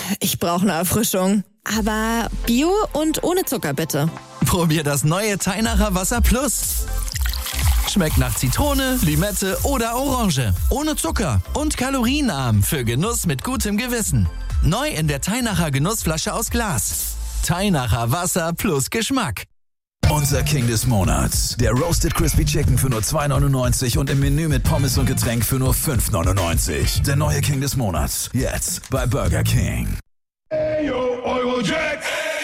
Ich brauche eine Erfrischung. Aber Bio und ohne Zucker, bitte. Probier das neue Teinacher Wasser Plus. Schmeckt nach Zitrone, Limette oder Orange. Ohne Zucker und kalorienarm für Genuss mit gutem Gewissen. Neu in der Teinacher Genussflasche aus Glas. Teinacher Wasser plus Geschmack. Unser King des Monats. Der Roasted Crispy Chicken für nur 2,99 und im Menü mit Pommes und Getränk für nur 5,99. Der neue King des Monats. Jetzt bei Burger King. Ayo, Eurojack.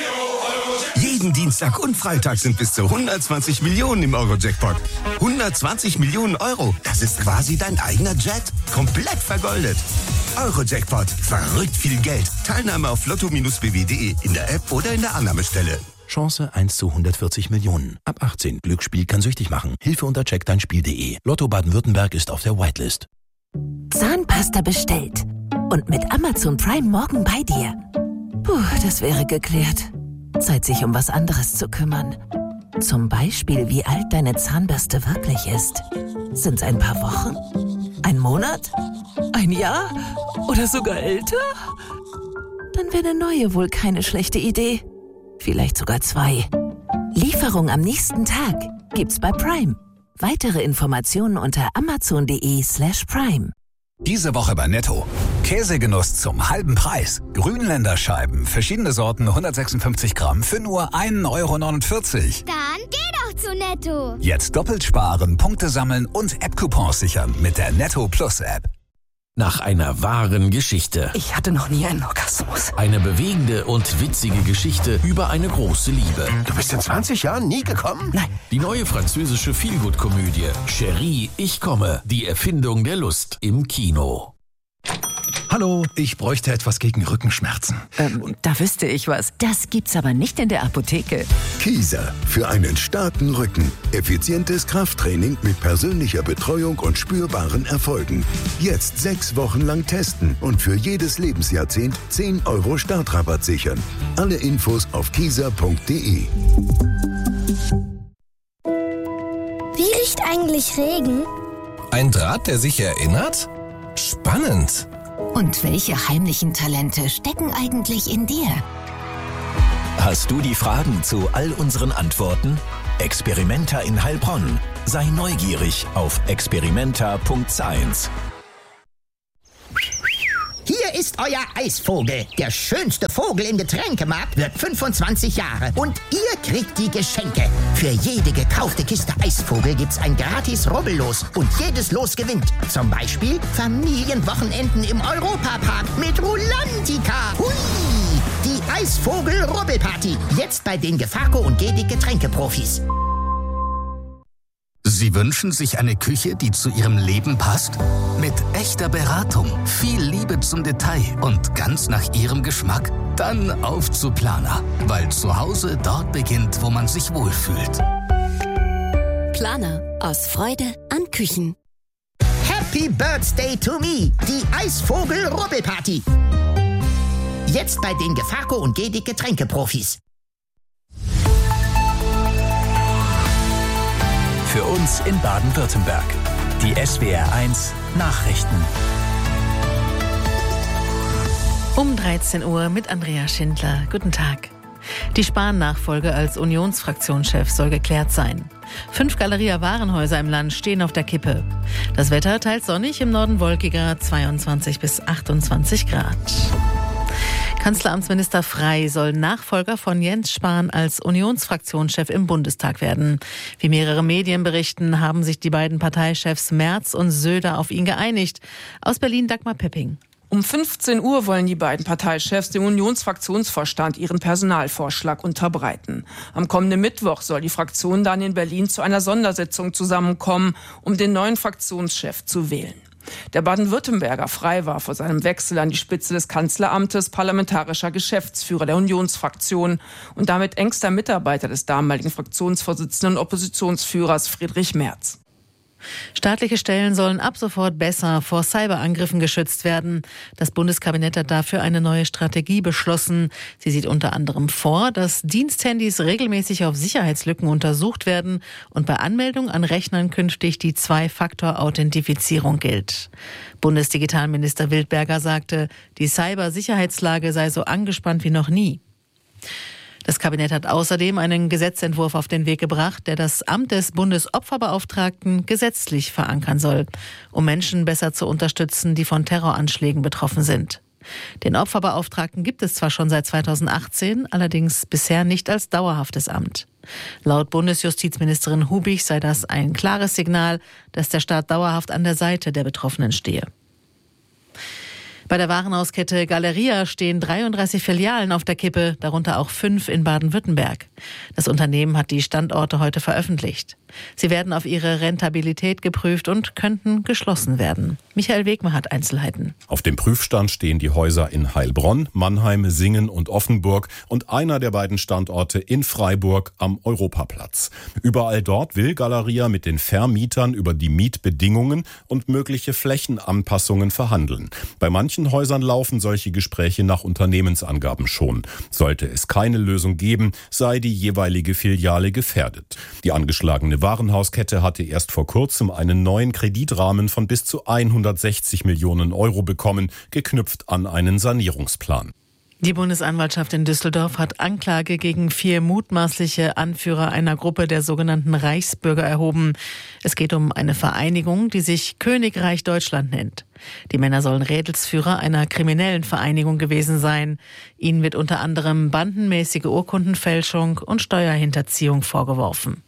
Jeden Dienstag und Freitag sind bis zu 120 Millionen im Euro-Jackpot. 120 Millionen Euro, das ist quasi dein eigener Jet. Komplett vergoldet. Euro-Jackpot, verrückt viel Geld. Teilnahme auf lotto-bw.de, in der App oder in der Annahmestelle. Chance 1 zu 140 Millionen. Ab 18. Glücksspiel kann süchtig machen. Hilfe unter checkdeinspiel.de. Lotto Baden-Württemberg ist auf der Whitelist. Zahnpasta bestellt. Und mit Amazon Prime morgen bei dir. Puh, das wäre geklärt. Zeit, sich um was anderes zu kümmern. Zum Beispiel, wie alt deine Zahnbürste wirklich ist. Sind's ein paar Wochen? Ein Monat? Ein Jahr? Oder sogar älter? Dann wäre eine neue wohl keine schlechte Idee. Vielleicht sogar 2. Lieferung am nächsten Tag gibt's bei Prime. Weitere Informationen unter amazon.de/prime. Diese Woche bei Netto. Käsegenuss zum halben Preis. Grünländerscheiben, verschiedene Sorten, 156 Gramm für nur 1,49 €. Dann geh doch zu Netto. Jetzt doppelt sparen, Punkte sammeln und App-Coupons sichern mit der Netto Plus App. Nach einer wahren Geschichte. Ich hatte noch nie einen Orgasmus. Eine bewegende und witzige Geschichte über eine große Liebe. Du bist in 20 Jahren nie gekommen? Nein. Die neue französische Feelgood-Komödie Chérie, ich komme. Die Erfindung der Lust im Kino. Hallo, ich bräuchte etwas gegen Rückenschmerzen. Da wüsste ich was. Das gibt's aber nicht in der Apotheke. Kieser für einen starken Rücken. Effizientes Krafttraining mit persönlicher Betreuung und spürbaren Erfolgen. Jetzt 6 Wochen lang testen und für jedes Lebensjahrzehnt 10 € Startrabatt sichern. Alle Infos auf kieser.de. Wie riecht eigentlich Regen? Ein Draht, der sich erinnert? Spannend. Und welche heimlichen Talente stecken eigentlich in dir? Hast du die Fragen zu all unseren Antworten? Experimenta in Heilbronn. Sei neugierig auf experimenta.science. Hier ist euer Eisvogel. Der schönste Vogel im Getränkemarkt wird 25 Jahre. Und ihr kriegt die Geschenke. Für jede gekaufte Kiste Eisvogel gibt's ein gratis Rubbellos. Und jedes Los gewinnt. Zum Beispiel Familienwochenenden im Europapark mit Rulantica. Hui! Die Eisvogel-Rubbelparty. Jetzt bei den Gefaco und Gedig Getränkeprofis. Sie wünschen sich eine Küche, die zu Ihrem Leben passt? Mit echter Beratung, viel Liebe zum Detail und ganz nach Ihrem Geschmack? Dann auf zu Plana, weil zu Hause dort beginnt, wo man sich wohlfühlt. Plana. Aus Freude an Küchen. Happy Birthday to me. Die Eisvogel-Rubbelparty. Jetzt bei den Gefaco und Gedig Getränkeprofis. Für uns in Baden-Württemberg. Die SWR1 Nachrichten. Um 13 Uhr mit Andrea Schindler. Guten Tag. Die Spahn-Nachfolge als Unionsfraktionschef soll geklärt sein. 5 Galeria-Warenhäuser im Land stehen auf der Kippe. Das Wetter teils sonnig, im Norden wolkiger, 22 bis 28 Grad. Kanzleramtsminister Frey soll Nachfolger von Jens Spahn als Unionsfraktionschef im Bundestag werden. Wie mehrere Medien berichten, haben sich die beiden Parteichefs Merz und Söder auf ihn geeinigt. Aus Berlin Dagmar Pepping. Um 15 Uhr wollen die beiden Parteichefs dem Unionsfraktionsvorstand ihren Personalvorschlag unterbreiten. Am kommenden Mittwoch soll die Fraktion dann in Berlin zu einer Sondersitzung zusammenkommen, um den neuen Fraktionschef zu wählen. Der Baden-Württemberger Frey war vor seinem Wechsel an die Spitze des Kanzleramtes parlamentarischer Geschäftsführer der Unionsfraktion und damit engster Mitarbeiter des damaligen Fraktionsvorsitzenden und Oppositionsführers Friedrich Merz. Staatliche Stellen sollen ab sofort besser vor Cyberangriffen geschützt werden. Das Bundeskabinett hat dafür eine neue Strategie beschlossen. Sie sieht unter anderem vor, dass Diensthandys regelmäßig auf Sicherheitslücken untersucht werden und bei Anmeldung an Rechnern künftig die Zwei-Faktor-Authentifizierung gilt. Bundesdigitalminister Wildberger sagte, die Cybersicherheitslage sei so angespannt wie noch nie. Das Kabinett hat außerdem einen Gesetzentwurf auf den Weg gebracht, der das Amt des Bundesopferbeauftragten gesetzlich verankern soll, um Menschen besser zu unterstützen, die von Terroranschlägen betroffen sind. Den Opferbeauftragten gibt es zwar schon seit 2018, allerdings bisher nicht als dauerhaftes Amt. Laut Bundesjustizministerin Hubig sei das ein klares Signal, dass der Staat dauerhaft an der Seite der Betroffenen stehe. Bei der Warenhauskette Galeria stehen 33 Filialen auf der Kippe, darunter auch 5 in Baden-Württemberg. Das Unternehmen hat die Standorte heute veröffentlicht. Sie werden auf ihre Rentabilität geprüft und könnten geschlossen werden. Michael Wegmer hat Einzelheiten. Auf dem Prüfstand stehen die Häuser in Heilbronn, Mannheim, Singen und Offenburg und einer der beiden Standorte in Freiburg am Europaplatz. Überall dort will Galeria mit den Vermietern über die Mietbedingungen und mögliche Flächenanpassungen verhandeln. Bei manchen Häusern laufen solche Gespräche nach Unternehmensangaben schon. Sollte es keine Lösung geben, sei die jeweilige Filiale gefährdet. Die angeschlagene Warenhauskette hatte erst vor kurzem einen neuen Kreditrahmen von bis zu 160 Millionen Euro bekommen, geknüpft an einen Sanierungsplan. Die Bundesanwaltschaft in Düsseldorf hat Anklage gegen 4 mutmaßliche Anführer einer Gruppe der sogenannten Reichsbürger erhoben. Es geht um eine Vereinigung, die sich Königreich Deutschland nennt. Die Männer sollen Rädelsführer einer kriminellen Vereinigung gewesen sein. Ihnen wird unter anderem bandenmäßige Urkundenfälschung und Steuerhinterziehung vorgeworfen.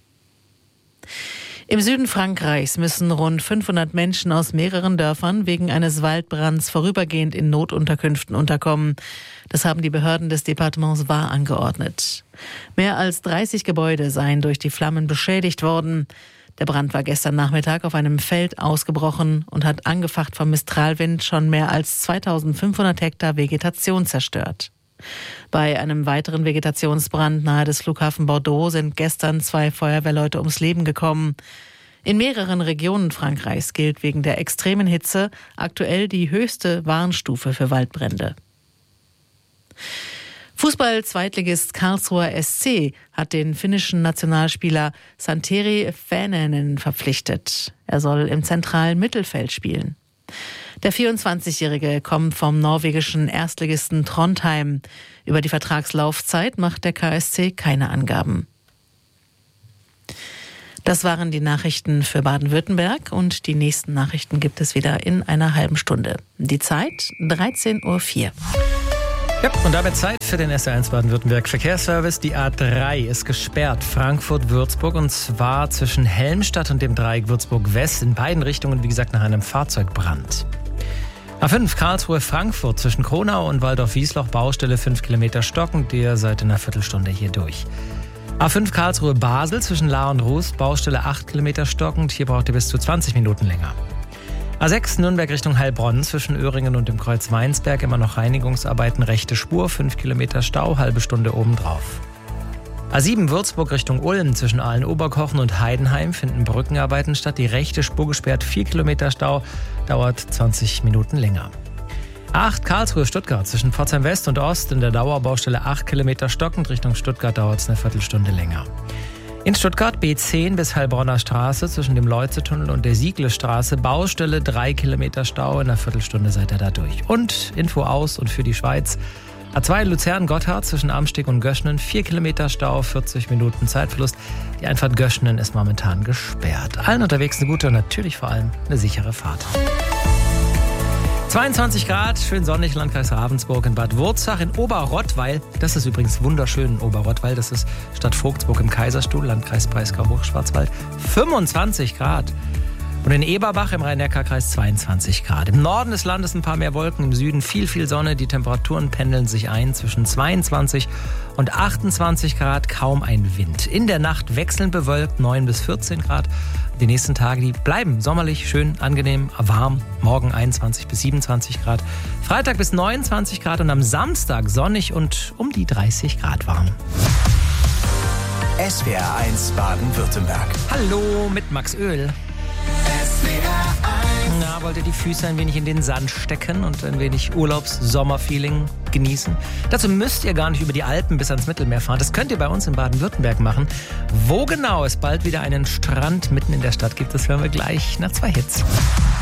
Im Süden Frankreichs müssen rund 500 Menschen aus mehreren Dörfern wegen eines Waldbrands vorübergehend in Notunterkünften unterkommen. Das haben die Behörden des Departements Var angeordnet. Mehr als 30 Gebäude seien durch die Flammen beschädigt worden. Der Brand war gestern Nachmittag auf einem Feld ausgebrochen und hat angefacht vom Mistralwind schon mehr als 2500 Hektar Vegetation zerstört. Bei einem weiteren Vegetationsbrand nahe des Flughafen Bordeaux sind gestern 2 Feuerwehrleute ums Leben gekommen. In mehreren Regionen Frankreichs gilt wegen der extremen Hitze aktuell die höchste Warnstufe für Waldbrände. Fußball-Zweitligist Karlsruher SC hat den finnischen Nationalspieler Santeri Väänänen verpflichtet. Er soll im zentralen Mittelfeld spielen. Der 24-Jährige kommt vom norwegischen Erstligisten Trondheim. Über die Vertragslaufzeit macht der KSC keine Angaben. Das waren die Nachrichten für Baden-Württemberg und die nächsten Nachrichten gibt es wieder in einer halben Stunde. Die Zeit 13:04 Uhr. Ja, und damit Zeit für den SR1 Baden-Württemberg Verkehrsservice. Die A3 ist gesperrt, Frankfurt-Würzburg, und zwar zwischen Helmstadt und dem Dreieck Würzburg-West in beiden Richtungen, wie gesagt, nach einem Fahrzeugbrand. A5 Karlsruhe-Frankfurt zwischen Kronau und Waldorf-Wiesloch, Baustelle 5 Kilometer stockend, der seit einer Viertelstunde hier durch. A5 Karlsruhe-Basel zwischen Lahr und Rust, Baustelle 8 Kilometer stockend, hier braucht ihr bis zu 20 Minuten länger. A6 Nürnberg Richtung Heilbronn zwischen Öhringen und dem Kreuz Weinsberg immer noch Reinigungsarbeiten, rechte Spur, 5 Kilometer Stau, halbe Stunde obendrauf. A7 Würzburg Richtung Ulm zwischen Aalen-Oberkochen und Heidenheim finden Brückenarbeiten statt. Die rechte Spur gesperrt, 4 Kilometer Stau, dauert 20 Minuten länger. A8 Karlsruhe Stuttgart zwischen Pforzheim West und Ost in der Dauerbaustelle 8 Kilometer stockend. Richtung Stuttgart dauert es eine Viertelstunde länger. In Stuttgart B10 bis Heilbronner Straße zwischen dem Leutze-Tunnel und der Siegle-Straße, Baustelle 3 Kilometer Stau, in einer Viertelstunde seid ihr da durch. Und Info aus und für die Schweiz. A2 Luzern-Gotthard zwischen Amsteg und Göschnen, 4 Kilometer Stau, 40 Minuten Zeitverlust. Die Einfahrt Göschnen ist momentan gesperrt. Allen unterwegs eine gute und natürlich vor allem eine sichere Fahrt. 22 Grad, schön sonnig, Landkreis Ravensburg, in Bad Wurzach, in Oberrottweil. Das ist übrigens wunderschön in Oberrottweil. Das ist Stadt Vogtsburg im Kaiserstuhl, Landkreis Breisgau-Hochschwarzwald. 25 Grad. Und in Eberbach im Rhein-Neckar-Kreis 22 Grad. Im Norden des Landes ein paar mehr Wolken, im Süden viel Sonne. Die Temperaturen pendeln sich ein zwischen 22 und 28 Grad, kaum ein Wind. In der Nacht wechselnd bewölkt, 9 bis 14 Grad. Die nächsten Tage, die bleiben sommerlich, schön, angenehm, warm. Morgen 21 bis 27 Grad. Freitag bis 29 Grad und am Samstag sonnig und um die 30 Grad warm. SWR1 Baden-Württemberg. Hallo mit Max Öl. wollt ihr die Füße ein wenig in den Sand stecken und ein wenig Urlaubs-Sommerfeeling genießen? Dazu müsst ihr gar nicht über die Alpen bis ans Mittelmeer fahren. Das könnt ihr bei uns in Baden-Württemberg machen. Wo genau es bald wieder einen Strand mitten in der Stadt gibt, das hören wir gleich nach 2 Hits.